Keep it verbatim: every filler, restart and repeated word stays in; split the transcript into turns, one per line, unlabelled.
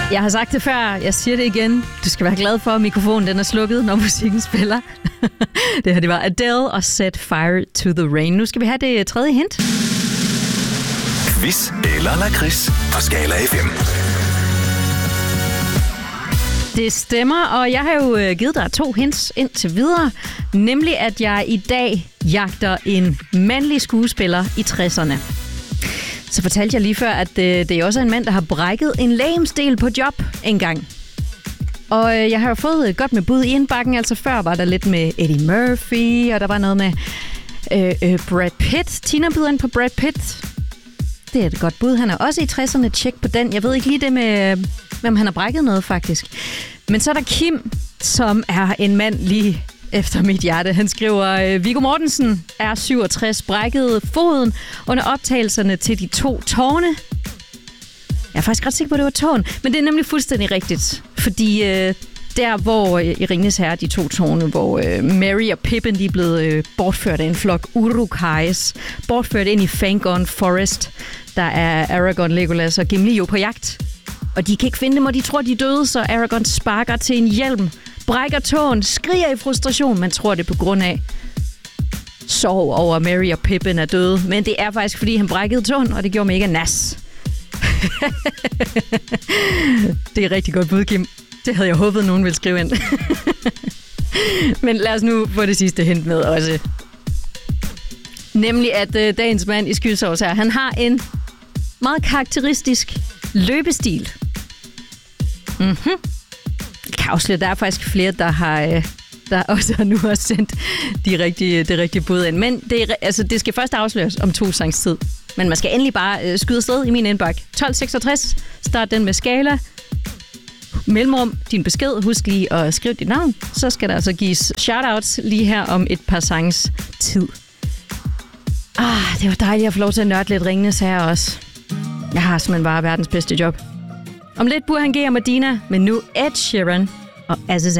Jeg har sagt det før, jeg siger det igen. Du skal være glad for, at mikrofonen den er slukket, når musikken spiller. Det her, det var Adele og Set Fire to the Rain. Nu skal vi have det tredje hint.
Quiz eller lakrids på Skala F M.
Det stemmer, og jeg har jo givet dig to hints indtil videre. Nemlig, at jeg i dag jagter en mandlig skuespiller i tresserne. Så fortalte jeg lige før, at det, det er også en mand, der har brækket en legemsdel på job engang. Og jeg har jo fået godt med bud i indbakken. Altså før var der lidt med Eddie Murphy, og der var noget med øh, øh, Brad Pitt. Tina byder ind på Brad Pitt. Det er et godt bud. Han er også i tresserne. Tjek på den. Jeg ved ikke lige det med, hvem han har brækket noget faktisk. Men så er der Kim, som er en mand lige efter mit hjerte. Han skriver, Viggo Mortensen er syvogtres, brækkede foden under optagelserne til De To Tårne. Jeg er faktisk ret sikker på, at det var tårn, men det er nemlig fuldstændig rigtigt. Fordi øh, der, hvor øh, i Ringenes Herre, De To Tårne, hvor øh, Merry og Pippin de er blevet øh, bortført af en flok Uruk-hais, bortført ind i Fangorn Forest, der er Aragorn, Legolas og Gimli jo på jagt. Og de kan ikke finde dem, og de tror, de er døde, så Aragorn sparker til en hjelm, brækker tåen, skriger i frustration. Man tror det på grund af sorg over, at Merry og Pippin er døde. Men det er faktisk, fordi han brækkede tåen, og det gjorde mega nas. Det er rigtig godt bud, Kim. Det havde jeg håbet, nogen ville skrive ind. Men lad os nu få det sidste hint med også. Nemlig, at øh, dagens mand i Skyldsovs her, han har en meget karakteristisk løbestil. Mhm. Jeg kan afsløre, der er faktisk flere, der har... Øh, der også nu har sendt de rigtige, det rigtige bud ind. Men det, er, altså, det skal først afsløres om to sangs tid. Men man skal endelig bare øh, skyde afsted i min indbakke. tolv seksogtres. Start den med Skala. Mellemrum, din besked. Husk lige at skrive dit navn. Så skal der altså gives shoutouts lige her om et par sangs tid. Ah, det var dejligt at få lov til at nørde lidt Ringenes Herre også. Jeg har simpelthen bare verdens bedste job. Om lidt burde han give Medina, men nu Ed Sheeran og Aziz